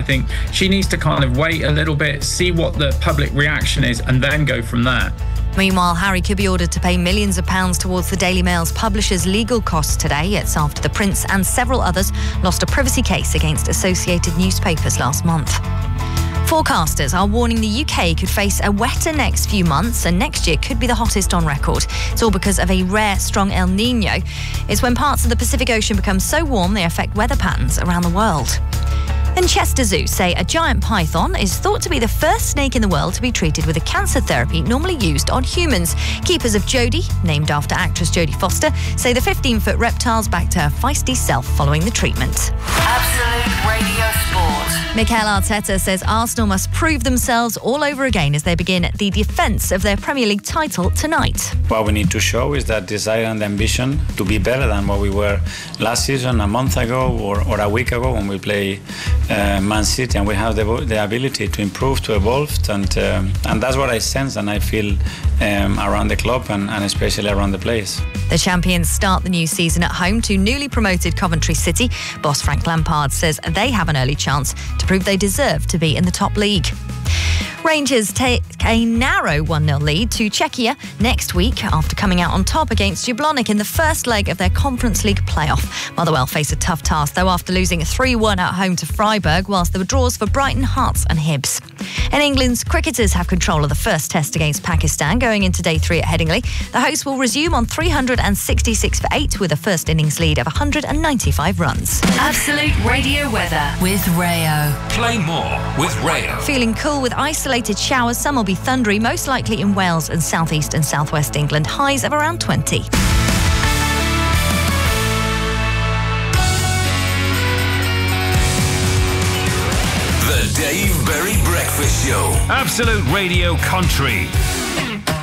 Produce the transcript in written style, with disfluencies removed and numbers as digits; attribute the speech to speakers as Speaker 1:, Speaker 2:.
Speaker 1: think she needs to kind of wait a little bit, see what the public reaction is, and then go from there.
Speaker 2: Meanwhile, Harry could be ordered to pay millions of pounds towards the Daily Mail's publisher's legal costs today. It's after the Prince and several others lost a privacy case against Associated Newspapers last month. Forecasters are warning the UK could face a wetter next few months, and next year could be the hottest on record. It's all because of a rare, strong El Niño. It's when parts of the Pacific Ocean become so warm they affect weather patterns around the world. And Chester Zoo say a giant python is thought to be the first snake in the world to be treated with a cancer therapy normally used on humans. Keepers of Jodie, named after actress Jodie Foster, say the 15-foot reptile's back to her feisty self following the treatment.
Speaker 3: Absolute Radio Sport.
Speaker 2: Mikel Arteta says Arsenal must prove themselves all over again as they begin the defence of their Premier League title tonight.
Speaker 4: What we need to show is that desire and ambition to be better than what we were last season, a month ago, or a week ago when we play Man City, and we have the ability to improve, to evolve, and that's what I sense and I feel around the club and especially around the place.
Speaker 2: The champions start the new season at home to newly promoted Coventry City. Boss Frank Lampard says they have an early chance to prove they deserve to be in the top league. Rangers take a narrow 1-0 lead to Czechia next week after coming out on top against Jablonec in the first leg of their Conference League playoff. Motherwell face a tough task, though, after losing 3-1 at home to Freiburg, whilst there were draws for Brighton, Hearts and Hibs. And England's cricketers have control of the first test against Pakistan going into day 3 at Headingley. The hosts will resume on 366 for 8 with a first innings lead of 195 runs.
Speaker 3: Absolute Radio Weather with Rayo.
Speaker 5: Play more with Rayo.
Speaker 2: Feeling cool with isolated showers. Some will be thundery, most likely in Wales and southeast and southwest England. Highs of around 20.
Speaker 5: The Dave Berry Breakfast Show. Absolute Radio Country.